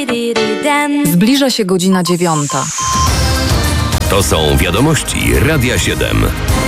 Zbliża się godzina 9. To są wiadomości Radia 7.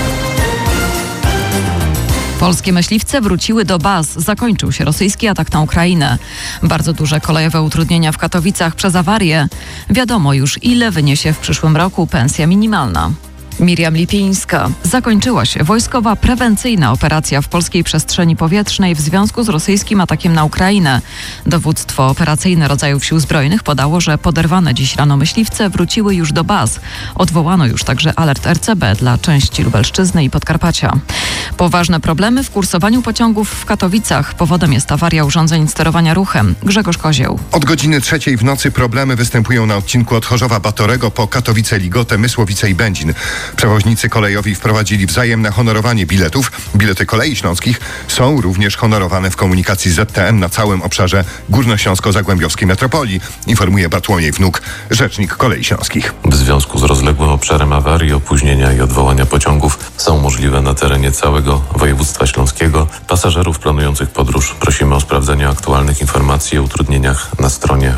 Polskie myśliwce wróciły do baz. Zakończył się rosyjski atak na Ukrainę. Bardzo duże kolejowe utrudnienia w Katowicach przez awarię. Wiadomo już, ile wyniesie w przyszłym roku pensja minimalna. Miriam Lipińska. Zakończyła się wojskowa prewencyjna operacja w polskiej przestrzeni powietrznej w związku z rosyjskim atakiem na Ukrainę. Dowództwo operacyjne rodzajów sił zbrojnych podało, że poderwane dziś rano myśliwce wróciły już do baz. Odwołano już także alert RCB dla części Lubelszczyzny i Podkarpacia. Poważne problemy w kursowaniu pociągów w Katowicach. Powodem jest awaria urządzeń sterowania ruchem. Grzegorz Kozieł. Od godziny 3 w nocy problemy występują na odcinku od Chorzowa-Batorego po Katowice-Ligotę, Mysłowice i Będzin. Przewoźnicy kolejowi wprowadzili wzajemne honorowanie biletów. Bilety kolei śląskich są również honorowane w komunikacji ZTM na całym obszarze górnośląsko-zagłębiowskiej metropolii, informuje Bartłomiej Wnuk, rzecznik kolei śląskich. W związku z rozległym obszarem awarii, opóźnienia i odwołania pociągów są możliwe na terenie całego województwa śląskiego. Pasażerów planujących podróż prosimy o sprawdzenie aktualnych informacji o utrudnieniach na stronie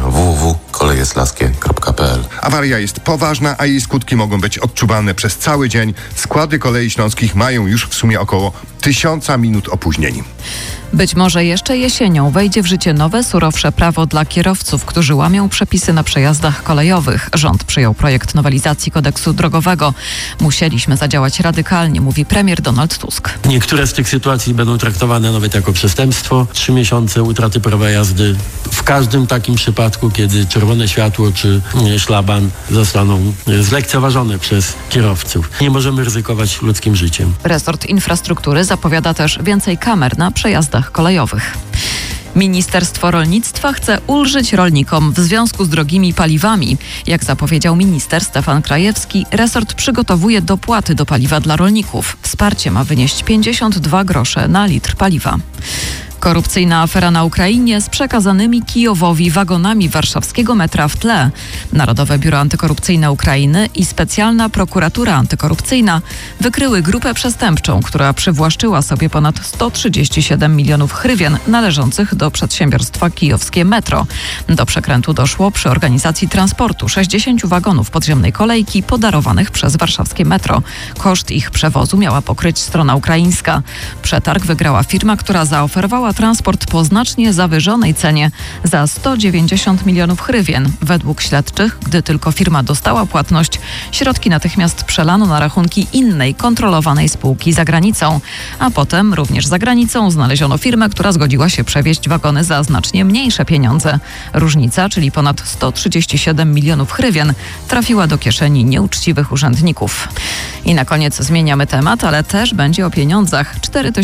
www.kolejeslaskie.pl. Awaria jest poważna, a jej skutki mogą być odczuwalne przez cały dzień. Składy kolei śląskich mają już w sumie około 1000 minut opóźnień. Być może jeszcze jesienią wejdzie w życie nowe, surowsze prawo dla kierowców, którzy łamią przepisy na przejazdach kolejowych. Rząd przyjął projekt nowelizacji kodeksu drogowego. Musieliśmy zadziałać radykalnie, mówi premier Donald Tusk. Niektóre z tych sytuacji będą traktowane nawet jako przestępstwo. 3 miesiące utraty prawa jazdy. W każdym takim przypadku, kiedy czerwone światło czy szlaban zostaną zlekceważone przez kierowców. Nie możemy ryzykować ludzkim życiem. Resort infrastruktury zapowiada też więcej kamer na przejazdach kolejowych. Ministerstwo Rolnictwa chce ulżyć rolnikom w związku z drogimi paliwami. Jak zapowiedział minister Stefan Krajewski, resort przygotowuje dopłaty do paliwa dla rolników. Wsparcie ma wynieść 52 grosze na litr paliwa. Korupcyjna afera na Ukrainie z przekazanymi Kijowowi wagonami warszawskiego metra w tle. Narodowe Biuro Antykorupcyjne Ukrainy i Specjalna Prokuratura Antykorupcyjna wykryły grupę przestępczą, która przywłaszczyła sobie ponad 137 milionów hrywien należących do przedsiębiorstwa kijowskie Metro. Do przekrętu doszło przy organizacji transportu 60 wagonów podziemnej kolejki podarowanych przez warszawskie Metro. Koszt ich przewozu miała pokryć strona ukraińska. Przetarg wygrała firma, która zaoferowała transport po znacznie zawyżonej cenie za 190 milionów hrywien. Według śledczych, gdy tylko firma dostała płatność, środki natychmiast przelano na rachunki innej kontrolowanej spółki za granicą. A potem również za granicą znaleziono firmę, która zgodziła się przewieźć wagony za znacznie mniejsze pieniądze. Różnica, czyli ponad 137 milionów hrywien, trafiła do kieszeni nieuczciwych urzędników. I na koniec zmieniamy temat, ale też będzie o pieniądzach.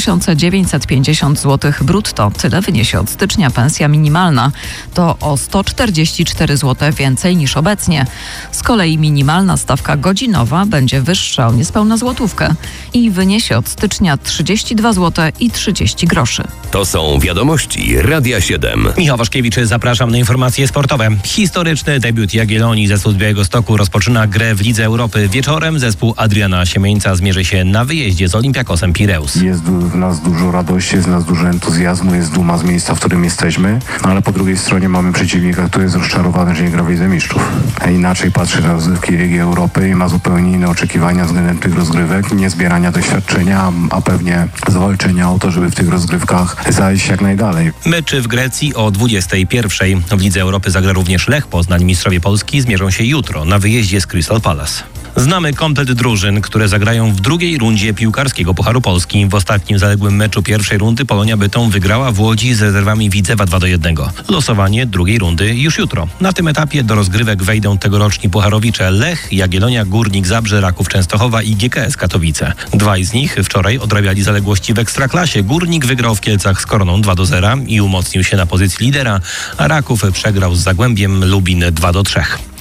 4950 zł brutto. Tyle wyniesie od stycznia pensja minimalna. To o 144 zł więcej niż obecnie. Z kolei minimalna stawka godzinowa będzie wyższa o niespełna złotówkę i wyniesie od stycznia 32 zł i 30 groszy. To są wiadomości Radia 7. Michał Waszkiewicz, zapraszam na informacje sportowe. Historyczny debiut Jagiellonii. Zespół z Białegostoku rozpoczyna grę w Lidze Europy. Wieczorem zespół Adriana Siemieńca zmierzy się na wyjeździe z Olympiakosem Pireus. Jest w nas dużo radości, jest w nas dużo entuzjazmu, jest duma z miejsca, w którym jesteśmy, ale po drugiej stronie mamy przeciwnika, który jest rozczarowany, że nie gra w Lidze Mistrzów. Inaczej patrzy na rozgrywki Ligi Europy i ma zupełnie inne oczekiwania względem tych rozgrywek, nie zbierania doświadczenia, a pewnie zawalczenia o to, żeby w tych rozgrywkach zajść jak najdalej. Meczy w Grecji o 21:00. W Lidze Europy zagra również Lech Poznań. Mistrzowie Polski zmierzą się jutro na wyjeździe z Crystal Palace. Znamy komplet drużyn, które zagrają w drugiej rundzie piłkarskiego Pucharu Polski. W ostatnim zaległym meczu pierwszej rundy Polonia Bytom wygrała w Łodzi z rezerwami Widzewa 2-1. Losowanie drugiej rundy już jutro. Na tym etapie do rozgrywek wejdą tegoroczni pucharowicze Lech, Jagiellonia, Górnik Zabrze, Raków Częstochowa i GKS Katowice. Dwaj z nich wczoraj odrabiali zaległości w Ekstraklasie. Górnik wygrał w Kielcach z Koroną 2-0 i umocnił się na pozycji lidera, a Raków przegrał z Zagłębiem Lubin 2-3.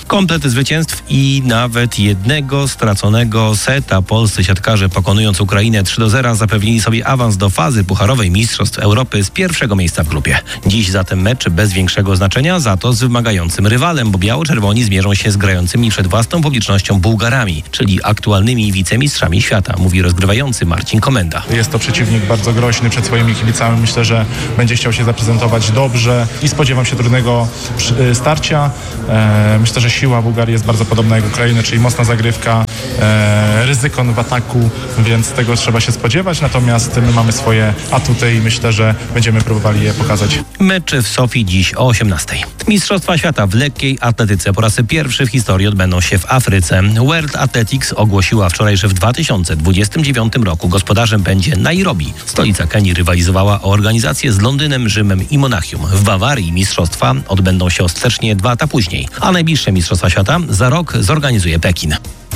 Komplet zwycięstw i nawet jednego straconego seta. Polscy siatkarze, pokonując Ukrainę 3-0, zapewnili sobie awans do fazy pucharowej Mistrzostw Europy z pierwszego miejsca w grupie. Dziś zatem mecz bez większego znaczenia, za to z wymagającym rywalem, bo biało-czerwoni zmierzą się z grającymi przed własną publicznością Bułgarami, czyli aktualnymi wicemistrzami świata, mówi rozgrywający Marcin Komenda. Jest to przeciwnik bardzo groźny przed swoimi kibicami. Myślę, że będzie chciał się zaprezentować dobrze i spodziewam się trudnego starcia. Myślę, że siła Bułgarii jest bardzo podobna jak Ukrainy, czyli mocna zagrywka, ryzyko w ataku, więc tego trzeba się spodziewać. Natomiast my mamy swoje atuty i myślę, że będziemy próbowali je pokazać. Mecz w Sofii dziś o 18:00. Mistrzostwa świata w lekkiej atletyce po raz pierwszy w historii odbędą się w Afryce. World Athletics ogłosiła wczoraj, że w 2029 roku gospodarzem będzie Nairobi. Stolica Kenii rywalizowała o organizację z Londynem, Rzymem i Monachium. W Bawarii mistrzostwa odbędą się ostatecznie 2 lata później, a najbliższe mistrzostwa świata za rok zorganizuje Pekin.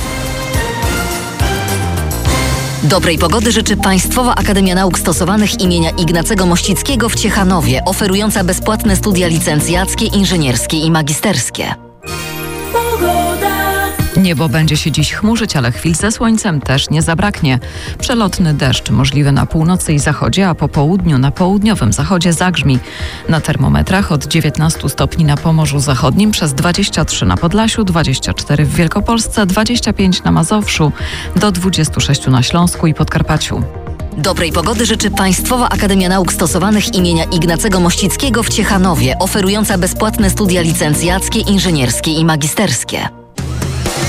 Dobrej pogody życzy Państwowa Akademia Nauk Stosowanych imienia Ignacego Mościckiego w Ciechanowie, oferująca bezpłatne studia licencjackie, inżynierskie i magisterskie. Niebo będzie się dziś chmurzyć, ale chwil ze słońcem też nie zabraknie. Przelotny deszcz możliwy na północy i zachodzie, a po południu na południowym zachodzie zagrzmi. Na termometrach od 19 stopni na Pomorzu Zachodnim, przez 23 na Podlasiu, 24 w Wielkopolsce, 25 na Mazowszu, do 26 na Śląsku i Podkarpaciu. Dobrej pogody życzy Państwowa Akademia Nauk Stosowanych imienia Ignacego Mościckiego w Ciechanowie, oferująca bezpłatne studia licencjackie, inżynierskie i magisterskie.